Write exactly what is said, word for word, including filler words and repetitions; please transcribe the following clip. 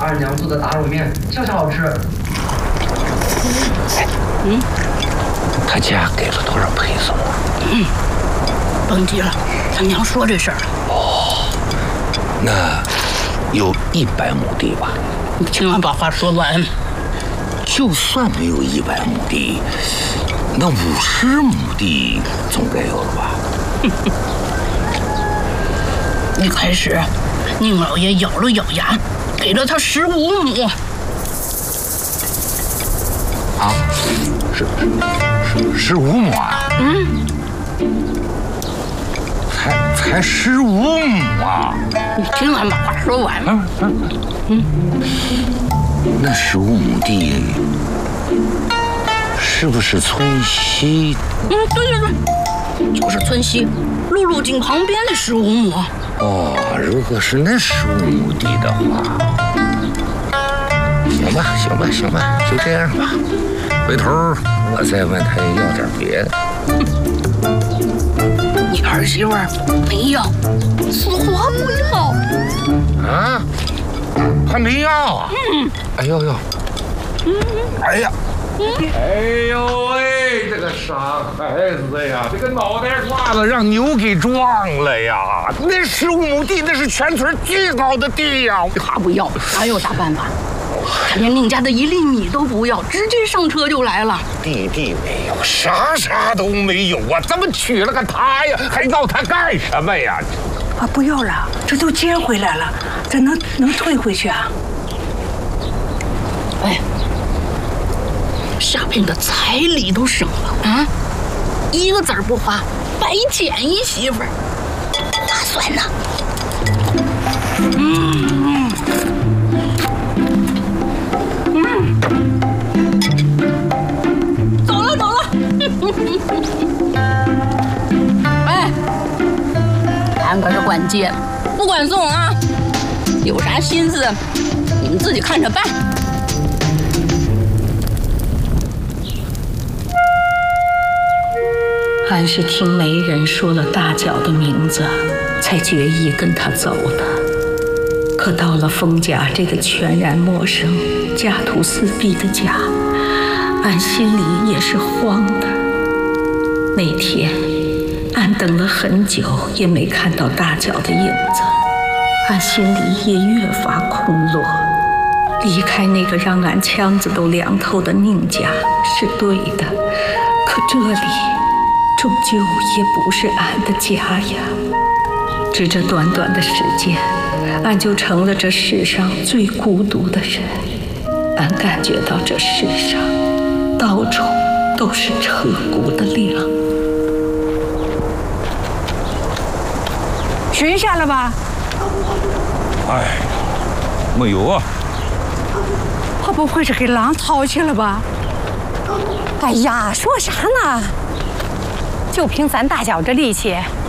二娘做的打卤面就是好吃。 嗯， 他家给了多少配送啊？ 嗯，甭提了，他娘说这事儿。 哦，那有一百亩地吧？ 你千万把话说完。 就算没有一百亩地，那五十亩地总该有了吧？ 一开始，宁老爷咬了咬牙，给了他十五亩。 啊，十十十五亩啊？ 嗯， 才才十五亩啊！ 你千万把话说完。 嗯嗯嗯。那十五亩地是不是村西？ 嗯，对对对，就是村西露露井旁边的十五亩。 哦，如果是那十五亩地的话，行吧，行吧，行吧，就这样吧。回头我再问他要点别的。 你儿媳妇没要，死活不要。 啊？还没要啊？ 嗯。 哎呦呦。 嗯。 哎呀。 哎呦喂，这个傻孩子呀，这个脑袋瓜子让牛给撞了呀！那十五亩地那是全村最高的地呀！ 他不要，还有啥办法？他连宁家的一粒米都不要，直接上车就来了。 地地没有，啥啥都没有啊！怎么娶了个他呀？还要他干什么呀？ 啊，不要了，这都接回来了，咱能能退回去啊？ 哎。下边的彩礼都省了啊，一个子儿不花，白捡一媳妇儿，划算呢。嗯嗯，走了走了。哎，俺可是管接，不管送啊，有啥心思你们自己看着办。 俺是听媒人说了大脚的名字，才决意跟他走的。可到了封家这个全然陌生、家徒四壁的家，俺心里也是慌的。那天，俺等了很久，也没看到大脚的影子，俺心里也越发空落。离开那个让俺腔子都凉透的宁家是对的，可这里终究也不是俺的家呀！只这短短的时间，俺就成了这世上最孤独的人。俺感觉到这世上到处都是彻骨的凉。 寻下了吧？ 哎，没有啊。 会不会是给狼掏去了吧？ 哎呀，说啥呢？就凭咱大脚这力气，